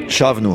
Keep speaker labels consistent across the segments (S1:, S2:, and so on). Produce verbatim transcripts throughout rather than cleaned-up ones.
S1: שבנו.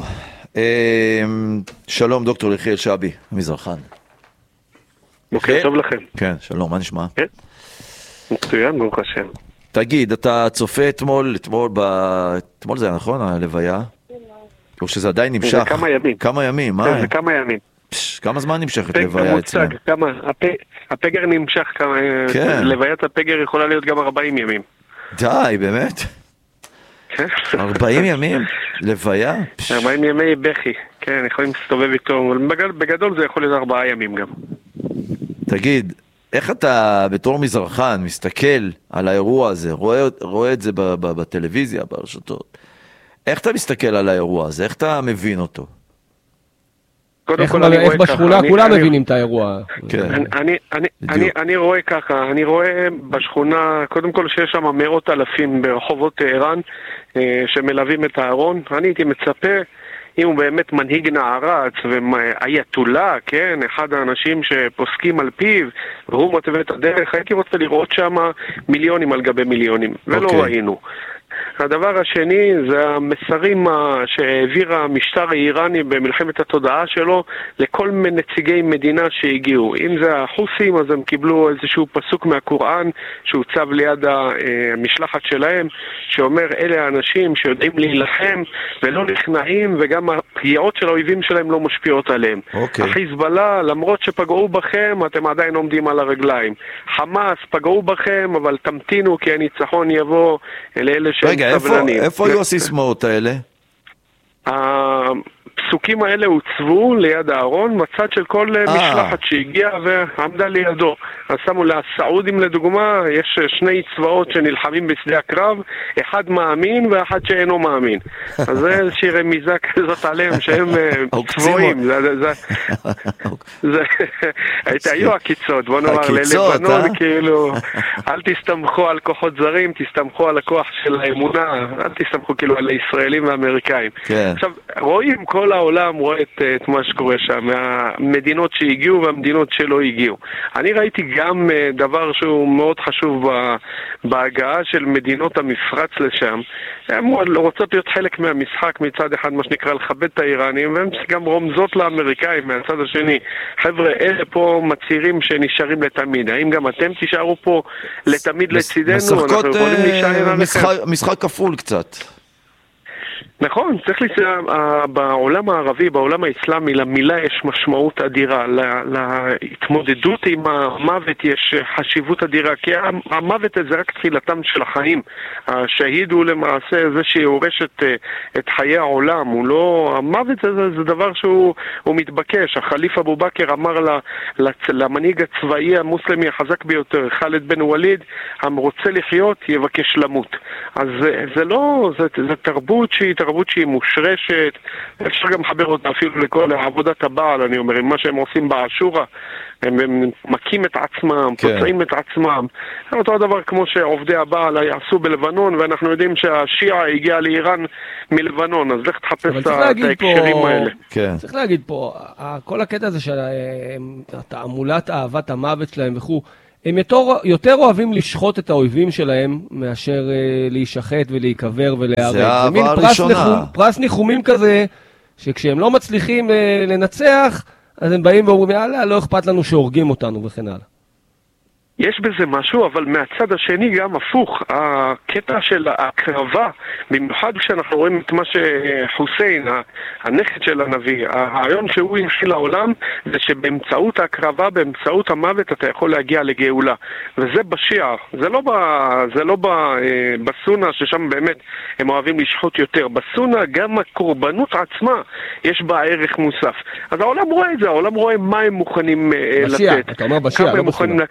S1: שלום דוקטור יחיאל שבי, מזרחן.
S2: בוקר טוב לכם.
S1: כן, שלום, מה נשמע?
S2: כן, מצוין, ברוך השם.
S1: תגיד, אתה צופה אתמול, אתמול, ב... אתמול זה היה נכון, הלוויה? או שזה עדיין נמשך?
S2: זה כמה ימים.
S1: כמה ימים, מה?
S2: זה כמה ימים.
S1: פש, כמה זמן נמשכת לוויה אצלם?
S2: כמה, הפ... הפגר נמשך, כמה...
S1: כן.
S2: לוויית הפגר יכולה להיות גם ארבעים ימים.
S1: די, באמת? ארבעים ימים? לוויה?
S2: ארבעים ימי בכי, כן, יכולים להסתובב איתו, בגדול זה יכול להיות ארבעה ימים גם.
S1: תגיד, איך אתה בתור מזרחן מסתכל על האירוע הזה, רואה, רואה את זה בטלוויזיה, ברשתות, איך אתה מסתכל על האירוע הזה, איך אתה מבין אותו?
S3: איך בשכונה כולם מבינים את האירוע?
S2: אני רואה ככה, אני רואה בשכונה, קודם כל שיש שם מאות אלפים ברחובות טהרן שמלווים את הארון. אני הייתי מצפה, אם הוא באמת מנהיג נערץ ואייתולה, כן, אחד האנשים שפוסקים על פיו והוא מוטווה את הדרך, הייתי רוצה לראות שם מיליונים על גבי מיליונים, ולא ראינו. הדבר השני זה המסרים שהעביר המשטר האיראני במלחמת התודעה שלו לכל מיני נציגי מדינה שהגיעו. אם זה החוסים, אז הם קיבלו איזשהו פסוק מהקוראן שהוצב ליד המשלחת שלהם, שאומר אלה האנשים שיודעים להילחם ולא נכנעים, וגם הפגיעות של האויבים שלהם לא משפיעות עליהם.
S1: Okay.
S2: החיזבאללה, למרות שפגעו בכם, אתם עדיין עומדים על הרגליים. חמאס, פגעו בכם, אבל תמתינו כי הניצחון יבוא לאלה ש...
S1: רגע, איפה, איפה היו הסיסמאות האלה?
S2: הפסוקים האלה הוצבו ליד הארון, בצד של כל משלחת שהגיעה ועמדה לידו. אז שמו לסעודים לדוגמה, יש שני צבאות שנלחמים בשדה הקרב, אחד מאמין ואחד שאינו מאמין. אז זה איזושהי רמיזה כזאת עליהם שהם צבועים. היו הקיצות, בוא נאמר ללבנון, כאילו, אל תסתמכו על כוחות זרים, תסתמכו על הכוח של האמונה, אל תסתמכו כאילו על הישראלים והאמריקאים. עכשיו, רואים, כל העולם רואה את, את מה שקורה שם, המדינות שהגיעו והמדינות שלא הגיעו. אני ראיתי גם דבר שהוא מאוד חשוב בהגעה של מדינות המפרץ לשם. הן רוצות להיות חלק מהמשחק מצד אחד, מה שנקרא, לכבד את האיראנים, והן גם רומזות לאמריקאים מהצד השני. חבר'ה, אלה פה מצהירים שנשארים לתמיד. האם גם אתם תישארו פה לתמיד לצידנו?
S1: משחקות משחק כפול קצת.
S2: נכון, צריך לציין, בעולם הערבי, בעולם האסלאמי, למילה יש משמעות אדירה, להתמודדות עם המוות יש חשיבות אדירה, כי המוות זה רק תחילתם של החיים. השהיד הוא למעשה זה שיורש את, את חיי העולם, הוא לא, המוות זה, זה דבר שהוא מתבקש. החליף אבו בכר אמר למנהיג הצבאי המוסלמי החזק ביותר, חאלד בן וליד, הרוצה לחיות יבקש למות. אז זה, זה לא, זה, זה תרבות שהיא תרבות שהיא מושרשת, אפשר גם לחבר אותה אפילו לכל עבודת הבעל, אני אומר, עם מה שהם עושים באשורה, הם, הם מקים את עצמם, כן. פוצעים את עצמם, אותו הדבר כמו שעובדי הבעל עשו בלבנון, ואנחנו יודעים שהשיעה הגיעה לאיראן מלבנון, אז לך תחפש את ההקשרים פה... האלה.
S3: כן. צריך להגיד פה, כל הקטע הזה של תעמולת אהבת המוות שלהם וכו', הם יותר, יותר אוהבים לשחוט את האויבים שלהם מאשר uh, להישחט ולהיקבר ולהיהרג.
S1: זה אהבה הראשונה.
S3: פרס, ניחום, פרס ניחומים כזה, שכשהם לא מצליחים uh, לנצח, אז הם באים ואומרים, יאללה, לא אכפת לנו שהורגים אותנו וכן הלאה.
S2: יש בזה משהו, אבל מהצד השני גם הפוך, הקטע של ההקרבה, במיוחד כשאנחנו רואים את מה שחוסיין, הנכד של הנביא, הרעיון שהוא הנחיל לעולם, זה שבאמצעות ההקרבה, באמצעות המוות, אתה יכול להגיע לגאולה. וזה בשיעה, זה לא, ב, זה לא ב, בסונה, ששם באמת הם אוהבים לשחוט יותר. בסונה גם הקורבנות עצמה, יש בה ערך מוסף. אז העולם רואה את זה, העולם רואה מה הם מוכנים
S3: בשיעה,
S2: לתת.
S3: אתה אומר בשיעה, לא בסונה.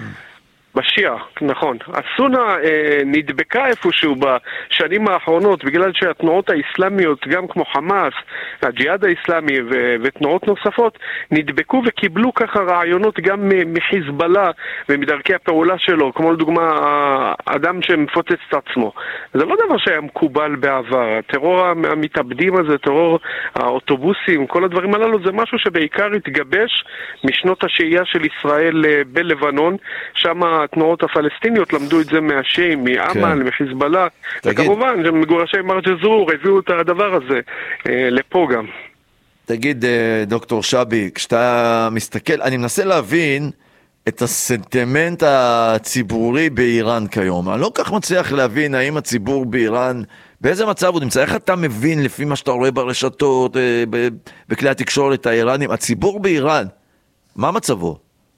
S2: בשיעה, נכון. הסונה אה, נדבקה איפשהו בשנים האחרונות, בגלל שהתנועות האסלאמיות, גם כמו חמאס, הג'יהאד האסלאמי ו- ותנועות נוספות, נדבקו וקיבלו ככה רעיונות גם מחיזבאללה ומדרכי הפעולה שלו, כמו לדוגמה האדם שמפוצץ את עצמו. זה לא דבר שהיה מקובל בעבר. הטרור המתאבדים הזה, טרור האוטובוסים, כל הדברים הללו, זה משהו שבעיקר התגבש משנות השהייה של ישראל בלבנון, שם התנועות הפלסטיניות למדו את זה מהשיים, מאמן, מחיזבאללה, וכמובן, מגורשי מרג'זרור הביאו את הדבר הזה לפה גם.
S1: תגיד, דוקטור שבי, כשאתה מסתכל, אני מנסה להבין את הסנטימנט הציבורי באיראן כיום. אני לא כך מצליח להבין האם הציבור באיראן, באיזה מצב הוא נמצא, איך אתה מבין לפי מה שאתה רואה ברשתות, בכלי התקשורת האיראנים, הציבור באיראן, מה מצבו?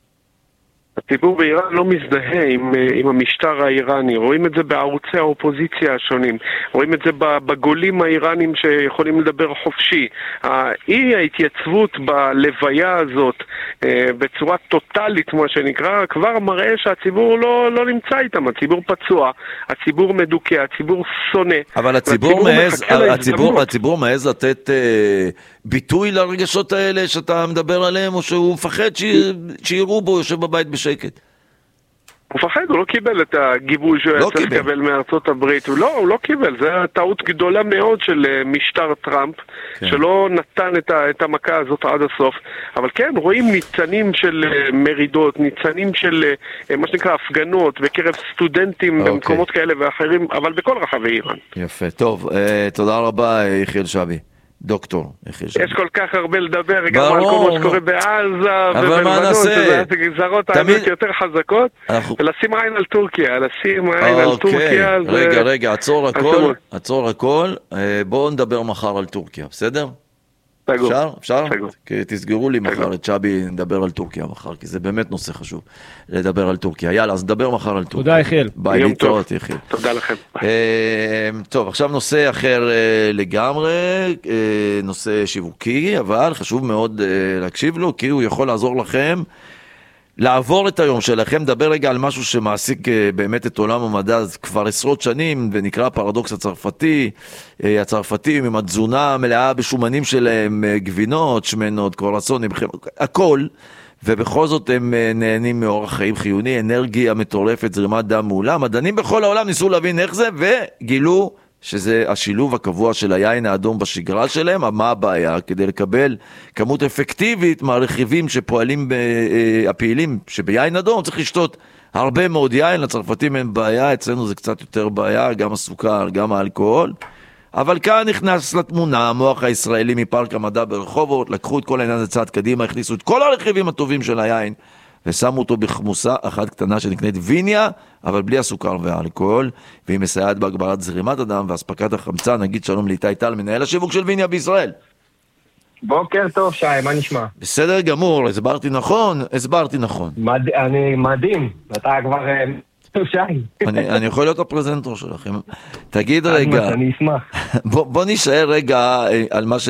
S2: הציבור באיראן לא מזדהה עם, עם המשטר האיראני, רואים את זה בערוצי האופוזיציה השונים, רואים את זה בגולים האיראנים שיכולים לדבר חופשי. האי ההתייצבות בלוויה הזאת בצורה טוטלית, מה שנקרא, כבר מראה שהציבור לא, לא נמצא איתם, הציבור פצוע, הציבור מדוכא, הציבור שונא.
S1: אבל הציבור מעז, הציבור, הציבור מעז לתת אה, ביטוי לרגשות האלה שאתה מדבר עליהם, או שהוא מפחד שיראו בו, יושב בבית בשקט?
S2: הוא מפחד, הוא לא קיבל את הגיבוי שהוא היה צריך לקבל מארצות הברית. הוא לא, הוא לא קיבל. זו טעות גדולה מאוד של משטר טראמפ, כן. שלא נתן את, ה, את המכה הזאת עד הסוף. אבל כן, רואים ניצנים של מרידות, ניצנים של מה שנקרא הפגנות בקרב סטודנטים אוקיי. במקומות כאלה ואחרים, אבל בכל רחבי איראן.
S1: יפה, טוב. אה, תודה רבה, יחיאל שבי. דוקטור,
S2: יש כל כך הרבה לדבר, גם על כל מה שקורה בעזה ובלבנון, שזה גזרות האמת יותר חזקות, ולשים עין על טורקיה, לשים עין על טורקיה.
S1: רגע, רגע, עצור הכל, עצור הכל, בואו נדבר מחר על טורקיה, בסדר? אפשר? אפשר? כי תסגרו לי מחר את שבי, נדבר על טורקיה מחר, כי זה באמת נושא חשוב לדבר על טורקיה. יאללה, אז נדבר מחר על טורקיה.
S3: תודה, יחיאל.
S1: ביי, להתראות, יחיאל.
S2: תודה לכם.
S1: טוב, עכשיו נושא אחר לגמרי, נושא שיווקי, אבל חשוב מאוד להקשיב לו, כי הוא יכול לעזור לכם לעבור את היום שלכם. נדבר רגע על משהו שמעסיק באמת את עולם המדע כבר עשרות שנים, ונקרא הפרדוקס הצרפתי. הצרפתים עם התזונה מלאה בשומנים שלהם, גבינות, שמנות, קורסונים, הכל, ובכל זאת הם נהנים מאורח חיים חיוני, אנרגיה מטורפת, זרימת דם מעולה. מדענים בכל העולם ניסו להבין איך זה, וגילו שזה השילוב הקבוע של היין האדום בשגרה שלהם. מה הבעיה? כדי לקבל כמות אפקטיבית מהרכיבים שפועלים הפעילים שביין אדום, צריך לשתות הרבה מאוד יין. לצרפתים אין בעיה, אצלנו זה קצת יותר בעיה, גם הסוכר, גם האלכוהול. אבל כאן נכנס לתמונה המוח הישראלי מפארק המדע ברחובות, לקחו את כל העניין הזה צעד קדימה, הכניסו את כל הרכיבים הטובים של היין, ושמו אותו בחמוסה אחת קטנה שנקנית ויניה, אבל בלי הסוכר והאלכוהול, והיא מסייעת בהגברת זרימת הדם ואספקת החמצן. נגיד שלום לאיתי טל, מנהל השיווק של ויניה בישראל.
S4: בוקר טוב, שי, מה נשמע?
S1: בסדר גמור, הסברתי נכון, הסברתי נכון.
S4: מד... אני מדהים, אתה כבר... שי.
S1: אני, אני יכול להיות הפרזנטור שלכם. תגיד רגע,
S4: אני אשמח.
S1: בוא, בוא נשאר רגע על מה ש...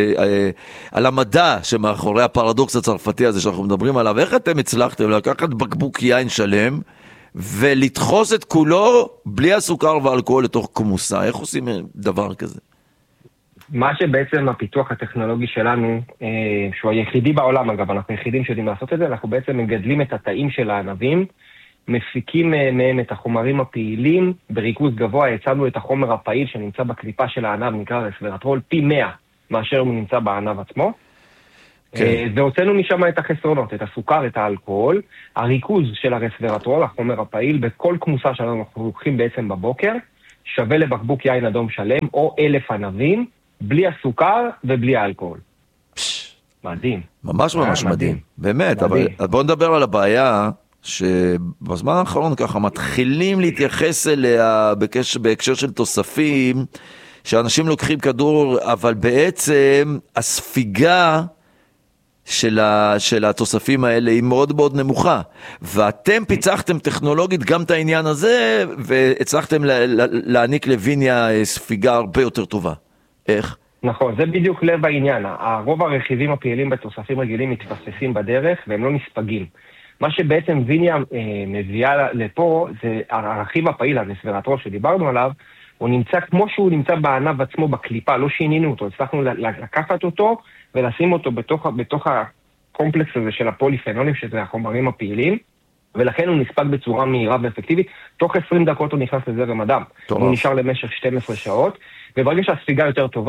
S1: על המדע שמאחורי הפרדוקס הצרפתי הזה שאנחנו מדברים עליו. איך אתם הצלחתם לקחת בקבוק יין שלם ולדחוס את כולו בלי הסוכר והאלכוהול לתוך כמוסה? איך עושים דבר כזה?
S4: מה שבעצם הפיתוח הטכנולוגי שלנו, שהוא היחידי בעולם אגב, אנחנו היחידים שיודעים לעשות את זה, אנחנו בעצם מגדלים את התאים של הענבים, מפיקים מהם את החומרים הפעילים, בריכוז גבוה יצאנו את החומר הפעיל שנמצא בקליפה של הענב, נקרא רסוורטרול, פי מאה מאשר הוא נמצא בענב עצמו. כן. והוצאנו משם את החסרונות, את הסוכר, את האלכוהול. הריכוז של הרסוורטרול, החומר הפעיל, בכל כמוסה שלנו אנחנו לוקחים בעצם בבוקר, שווה לבקבוק יין אדום שלם, או אלף ענבים, בלי הסוכר ובלי האלכוהול. מדהים.
S1: ממש ממש מדהים. באמת, אבל בואו נדבר על הבעיה שבזמן האחרון ככה מתחילים להתייחס אליה בקשר, בהקשר של תוספים, שאנשים לוקחים כדור, אבל בעצם הספיגה של, ה, של התוספים האלה היא מאוד מאוד נמוכה. ואתם פיצחתם טכנולוגית גם את העניין הזה, והצלחתם לה, לה, להעניק לוויניה ספיגה הרבה יותר טובה. איך?
S4: נכון, זה בדיוק לב העניין. הרוב הרכיבים הפעילים בתוספים רגילים מתפספסים בדרך, והם לא נספגים. מה שבעצם ויניה אה, מביאה לפה, זה הרכיב הפעיל, הרסוורטרול שדיברנו עליו, הוא נמצא כמו שהוא נמצא בענב עצמו בקליפה, לא שינינו אותו, הצלחנו לקחת אותו ולשים אותו בתוך, בתוך הקומפלקס הזה של הפוליפנולים, שזה החומרים הפעילים, ולכן הוא נספג בצורה מהירה ואפקטיבית. תוך עשרים דקות הוא נכנס לזרם הדם, הוא נשאר למשך שתים עשרה שעות, וברגע שהספיגה יותר טובה,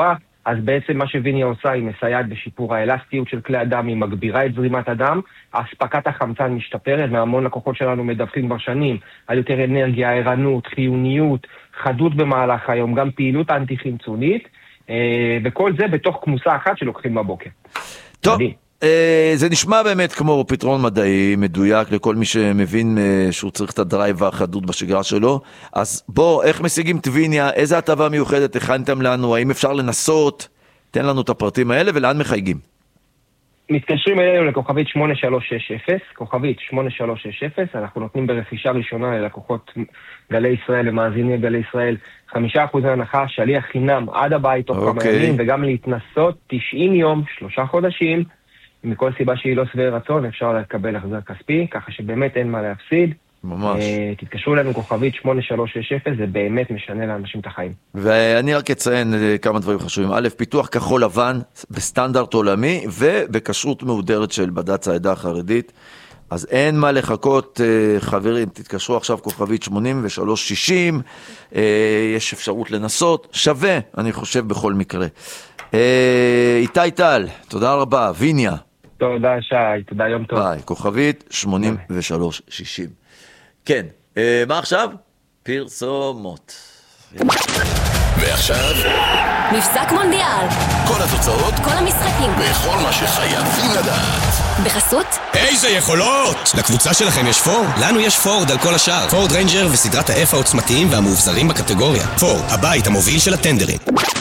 S4: אז בעצם מה שוויניה עושה, היא מסייעת בשיפור האלסטיות של כלי הדם, היא מגבירה את זרימת הדם, אספקת החמצן משתפרת, והמון לקוחות שלנו מדווחים כבר שנים על יותר אנרגיה, ערנות, חיוניות, חדות במהלך היום, גם פעילות אנטי-חמצונית, וכל זה בתוך כמוסה אחת שלוקחים בבוקר.
S1: טוב. מדהים. זה נשמע באמת כמו פתרון מדעי מדויק לכל מי שמבין שהוא צריך את הדרייב והחדות בשגרה שלו. אז בוא, איך משיגים טוויניה? איזה הטבה מיוחדת הכנתם לנו? האם אפשר לנסות? תן לנו את הפרטים האלה ולאן מחייגים?
S4: מתקשרים אלינו לכוכבית שמונה שלוש שש אפס, כוכבית שמונה שלוש שש אפס, אנחנו נותנים ברכישה ראשונה ללקוחות גלי ישראל, למאזיני גלי ישראל, חמישה אחוז הנחה, שליח חינם עד הבית תוך כמה ימים, וגם להתנסות תשעים יום, שלושה חודשים, מכל סיבה שהיא לא שבעי רצון, אפשר לקבל החזר כספי, ככה שבאמת אין מה להפסיד.
S1: ממש.
S4: תתקשרו לנו כוכבית שמונה שלוש שש אפס, זה באמת משנה לאנשים את החיים.
S1: ואני רק אציין כמה דברים חשובים. א', פיתוח כחול לבן בסטנדרט עולמי, ובקשרות מהודרת של בד"ץ העדה החרדית. אז אין מה לחכות, חברים, תתקשרו עכשיו כוכבית שמונים ושלוש שישים, יש אפשרות לנסות, שווה, אני חושב, בכל מקרה. איתי טל, תודה רבה, ויניה.
S4: תודה שי, תודה, יום טוב.
S1: ביי, כוכבית שמונים ושלוש שישים. כן, מה עכשיו? פרסומות.
S5: ועכשיו?
S6: מבזק מונדיאל.
S5: כל התוצאות,
S6: כל המשחקים.
S5: וכל מה שחייבים לדעת.
S6: בחסות?
S7: איזה יכולות! לקבוצה שלכם יש פורד? לנו יש פורד על כל השאר. פורד ריינג'ר וסדרת ה-F העוצמתיים והמאובזרים בקטגוריה. פורד, הבית המוביל של הטנדרים.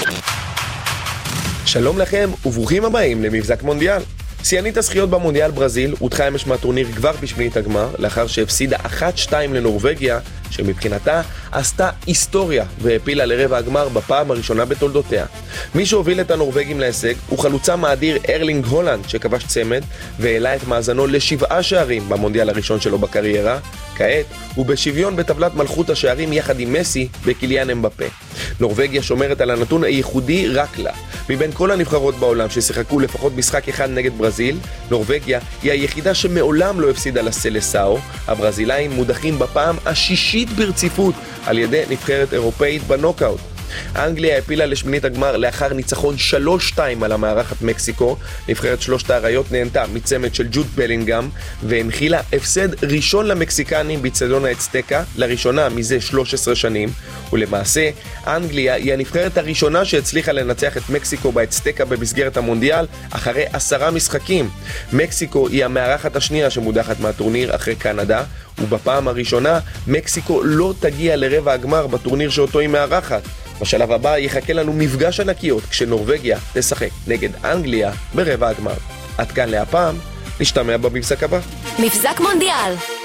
S8: שלום לכם וברוכים הבאים למבזק מונדיאל. שיאנית הזכיות במונדיאל ברזיל הודחה אמש מהטורניר כבר בשמינית הגמר, לאחר שהפסידה אחת שתיים לנורווגיה, שמבחינתה עשתה היסטוריה והפילה לרבע הגמר בפעם הראשונה בתולדותיה. מי שהוביל את הנורווגים להישג הוא חלוצה מאדיר ארלינג הולנד, שכבש צמד והעלה את מאזנו לשבעה שערים במונדיאל הראשון שלו בקריירה. כעת הוא בשוויון בטבלת מלכות השערים יחד עם מסי וקיליאן אמבפה. נורווגיה שומרת על הנתון הייחודי רק לה. מבין כל הנבחרות בעולם ששיחקו לפחות משחק אחד נגד ברזיל, נורווגיה היא היחידה שמעולם לא הפסידה לסלסאו. הברזילאים מודחים בפעם השישית ברציפות על ידי נבחרת אירופאית בנוקאוט. אנגליה הפילה לשמינית הגמר לאחר ניצחון שלוש שתיים על המארחת מקסיקו. נבחרת שלושת האריות נהנתה מצמד של ג'וד בלינגהם והנחילה הפסד ראשון למקסיקנים באצטדיון האצטקה, לראשונה מזה שלוש עשרה שנים. ולמעשה אנגליה היא הנבחרת הראשונה שהצליחה לנצח את מקסיקו באצטקה במסגרת המונדיאל אחרי עשרה משחקים. מקסיקו היא המארחת השנייה שמודחת מהטורניר אחרי קנדה, ובפעם הראשונה מקסיקו לא תגיע לרבע הגמר בטורניר שאותו היא מארחת. בשלב הבא יחכה לנו מפגש ענקיות כשנורווגיה תשחק נגד אנגליה ברבע הגמר. עד כאן להפעם, נשתמע במבזק הבא.
S6: מבזק מונדיאל,